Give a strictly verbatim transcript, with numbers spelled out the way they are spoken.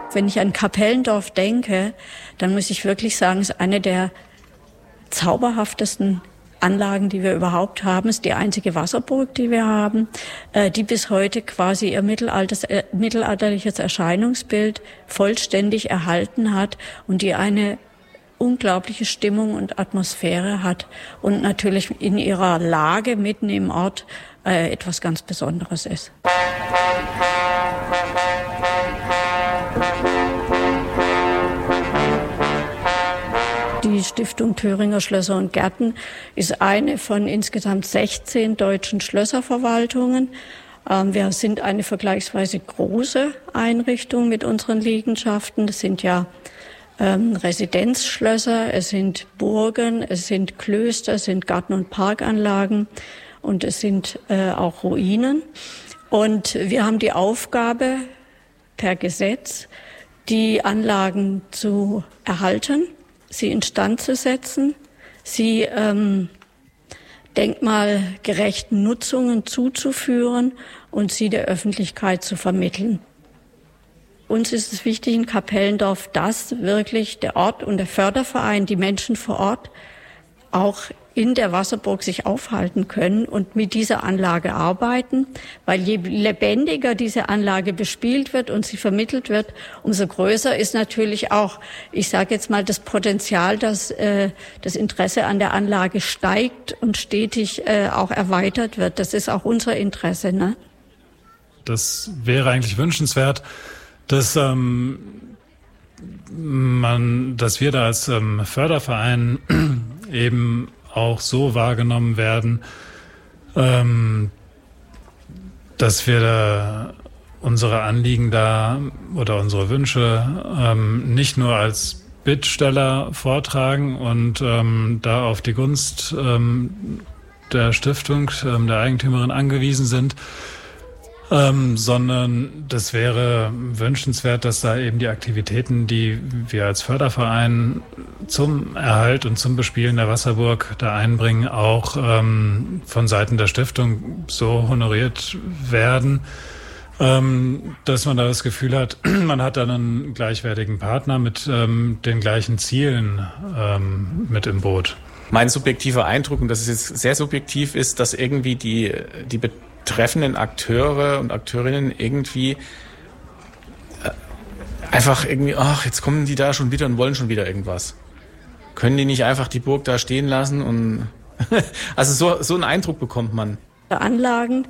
Wenn ich an Kapellendorf denke, dann muss ich wirklich sagen, es ist eine der zauberhaftesten Anlagen, die wir überhaupt haben. Es ist die einzige Wasserburg, die wir haben, äh, die bis heute quasi ihr Mittelalters, äh, mittelalterliches Erscheinungsbild vollständig erhalten hat und die eine unglaubliche Stimmung und Atmosphäre hat und natürlich in ihrer Lage mitten im Ort äh, etwas ganz Besonderes ist. Die Stiftung Thüringer Schlösser und Gärten ist eine von insgesamt sechzehn deutschen Schlösserverwaltungen. Wir sind eine vergleichsweise große Einrichtung mit unseren Liegenschaften. Das sind ja ähm, Residenzschlösser, es sind Burgen, es sind Klöster, es sind Garten- und Parkanlagen und es sind äh, auch Ruinen. Und wir haben die Aufgabe per Gesetz, die Anlagen zu erhalten, sie instand zu setzen, sie ähm, denkmalgerechten Nutzungen zuzuführen und sie der Öffentlichkeit zu vermitteln. Uns ist es wichtig in Kapellendorf, dass wirklich der Ort und der Förderverein, die Menschen vor Ort auch in der Wasserburg sich aufhalten können und mit dieser Anlage arbeiten, weil je lebendiger diese Anlage bespielt wird und sie vermittelt wird, umso größer ist natürlich auch, ich sage jetzt mal, das Potenzial, dass äh, das Interesse an der Anlage steigt und stetig äh, auch erweitert wird. Das ist auch unser Interesse, ne? Das wäre eigentlich wünschenswert, dass ähm, man, dass wir da als ähm, Förderverein eben auch so wahrgenommen werden, ähm, dass wir da unsere Anliegen da oder unsere Wünsche ähm, nicht nur als Bittsteller vortragen und ähm, da auf die Gunst ähm, der Stiftung, ähm, der Eigentümerin angewiesen sind, Ähm, sondern das wäre wünschenswert, dass da eben die Aktivitäten, die wir als Förderverein zum Erhalt und zum Bespielen der Wasserburg da einbringen, auch ähm, von Seiten der Stiftung so honoriert werden, ähm, dass man da das Gefühl hat, man hat dann einen gleichwertigen Partner mit ähm, den gleichen Zielen ähm, mit im Boot. Mein subjektiver Eindruck, und das ist jetzt sehr subjektiv, ist, dass irgendwie die, die betreffenden Akteure und Akteurinnen irgendwie äh, einfach irgendwie, ach, jetzt kommen die da schon wieder und wollen schon wieder irgendwas. Können die nicht einfach die Burg da stehen lassen? Und also so, so einen Eindruck bekommt man. Anlagen